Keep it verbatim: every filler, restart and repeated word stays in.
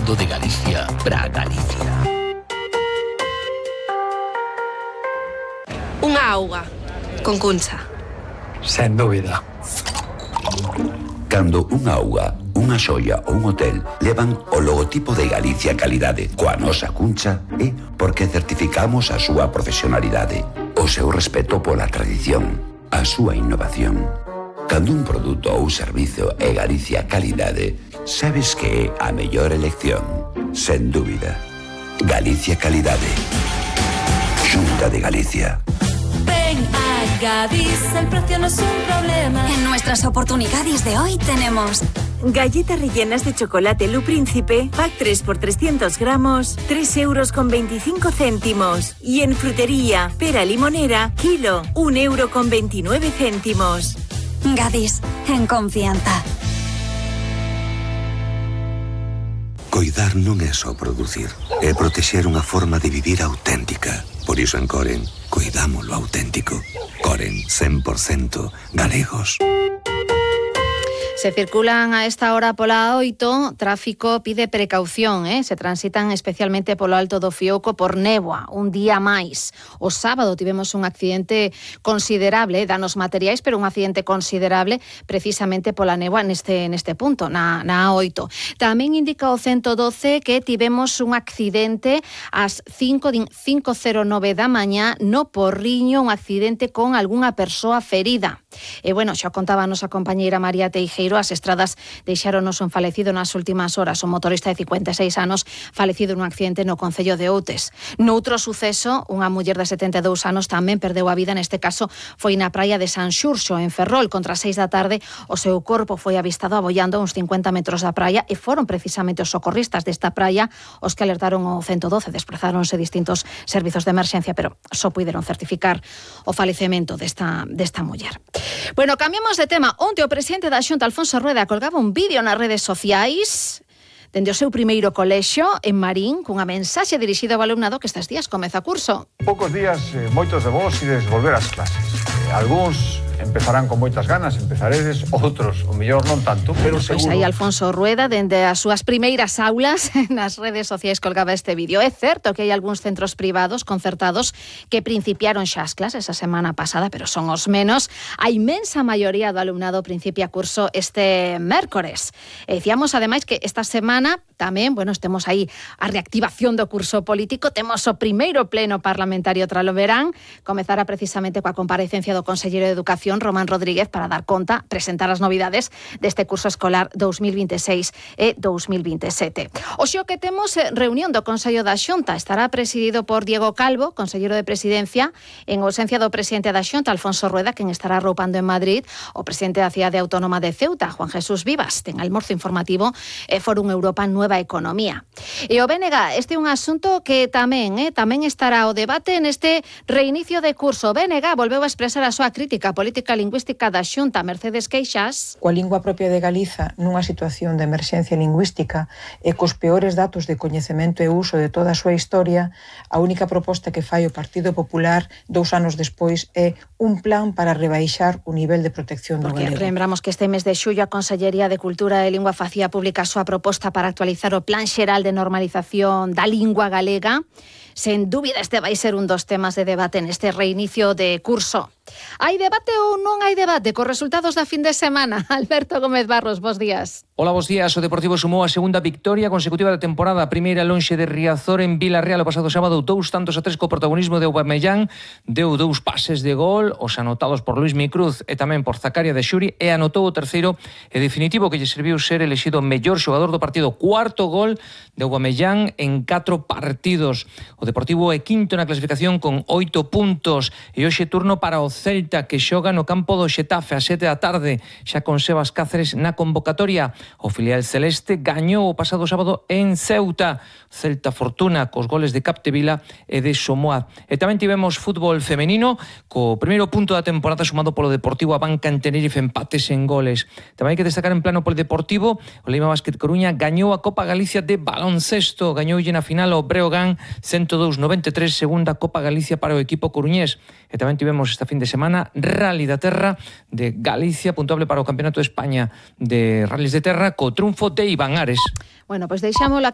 mundo de Galicia para Galicia. Unha auga con Cuncha. Sen dúbida. Cando unha auga, unha xoia ou un hotel levan o logotipo de Galicia Calidade coa nosa Cuncha, é porque certificamos a súa profesionalidade, o seu respeto pola tradición, a súa innovación. Cando un produto ou servizo é Galicia Calidade, sabes que é a mellor elección, sen dúbida. Galicia Calidade. Xunta de Galicia. Ven a Gadis, el precio no es un problema. En nuestras oportunidades de hoy tenemos galletas rellenas de chocolate Lu Príncipe, pack tres por trescientos gramos, tres euros con veinticinco céntimos. Y en frutería, pera limonera, kilo, un euro con veintinueve céntimos. Gadis, en confianza. Coidar non é só producir, é protexer unha forma de vivir auténtica. Por iso en Coren, coidamos lo auténtico. Coren, cen por cento galegos. Se circulan a esta hora pola oito, tráfico pide precaución, eh? Se transitan especialmente polo Alto do Fiouco por néboa, un día máis. O sábado tivemos un accidente considerable, danos materiais, pero un accidente considerable precisamente pola néboa neste, neste punto, na, na oito. Tamén indica o ciento doce que tivemos un accidente ás cinco cero nove da mañá no Porriño, un accidente con algunha persoa ferida. E bueno, xa contaba a nosa compañeira María Teijeiro, as estradas deixáronos un falecido nas últimas horas, un motorista de cincuenta e seis anos falecido nun accidente no concello de Outes. Noutro suceso, unha muller de setenta e dous anos tamén perdeu a vida, neste caso foi na praia de San Xurxo, en Ferrol, contra as seis da tarde, o seu corpo foi avistado aboiando a uns cincuenta metros da praia e foron precisamente os socorristas desta praia os que alertaron o ciento doce, desplazáronse distintos servizos de emerxencia, pero só puideron certificar o falecemento desta, desta muller. Bueno, cambiamos de tema. Onte o presidente da Xunta, Alfonso Rueda, colgaba un vídeo nas redes sociais dende o seu primeiro colexio en Marín cunha mensaxe dirixida ao alumnado que estes días comeza curso. Poucos días, eh, moitos de vós ides volver ás clases. Eh, algúns empezarán con moitas ganas, empezaredes, outros, o mellor non tanto, pero seguro... Pois aí Alfonso Rueda, dende as súas primeiras aulas, nas redes sociais colgaba este vídeo. É certo que hai algúns centros privados concertados que principiaron xa as clases a semana pasada, pero son os menos. A inmensa maioría do alumnado principia curso este mércores. E dicíamos, ademais, que esta semana tamén, bueno, temos aí a reactivación do curso político, temos o primeiro pleno parlamentario tralo verán, comezará precisamente coa comparecencia do conselleiro de Educación, Román Rodríguez, para dar conta, presentar as novidades deste curso escolar dous mil vinte e seis e dous mil vinte e sete. Oxe, o que temos reunión do Consello da Xunta, estará presidido por Diego Calvo, conselleiro de Presidencia, en ausencia do presidente da Xunta, Alfonso Rueda, quen estará roupando en Madrid, o presidente da Cidade Autónoma de Ceuta, Juan Jesús Vivas, ten almorzo informativo e Fórum Europa Nueva Economía. E o B N G, este é un asunto que tamén, eh, tamén estará o debate neste reinicio de curso. O B N G volveu a expresar a súa crítica política lingüística da Xunta, Mercedes Queixas. Coa lingua propia de Galiza nunha situación de emerxencia lingüística e cos peores datos de coñecemento e uso de toda a súa historia, a única proposta que fai o Partido Popular dous anos despois é un plan para rebaixar o nivel de protección do Porque galego. lembramos que este mes de xullo a Consellería de Cultura e Lingua facía pública a súa proposta para actualizar o Plan Xeral de Normalización da Lingua Galega. Sen dúbida este vai ser un dos temas de debate neste reinicio de curso. Hai debate ou non hai debate cos resultados da fin de semana? Alberto Gómez Barros, bos días. Hola, bos días. O Deportivo sumou a segunda victoria consecutiva da temporada. A primeira lonxe de Riazor en Vilarreal o pasado sábado, dous tantos a tres co protagonismo de Aubameyang, deu dous pases de gol, os anotados por Luis Micruz e tamén por Zacaria de Xuri, e anotou o terceiro e definitivo que lle serviu ser elexido mellor xogador do partido. Cuarto gol de Aubameyang en catro partidos. O Deportivo é quinto na clasificación con oito puntos e hoxe turno para o Celta, que xoga no campo do Xetafe a sete da tarde, xa con Sebas Cáceres na convocatoria. O filial celeste gañou o pasado sábado en Ceuta. Celta fortuna cos goles de Capdevila e de Somoa. E tamén tivemos fútbol femenino, co primeiro punto da temporada sumado polo Deportivo a banca en Tenerife, empates en goles. Tamén hai que destacar en plano polideportivo, o Leima Basket Coruña gañou a Copa Galicia de baloncesto, gañoulle na final ao Breogán ciento dous noventa e tres, segunda Copa Galicia para o equipo coruñés. E tamén tivemos esta fin de semana Rally da Terra de Galicia, puntuable para o Campeonato de España de Rallys de Terra, co triunfo de Iván Ares. Bueno, pois deixámoslo